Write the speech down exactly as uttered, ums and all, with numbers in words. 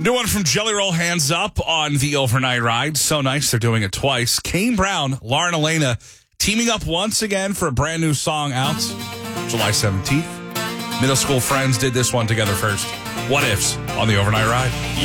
New one from Jelly Roll, Hands Up, on the overnight ride. So nice they're doing it twice. Kane Brown, Lauren Elena teaming up once again for a brand new song out July seventeenth. Middle school friends did this one together first. What Ifs on the overnight ride.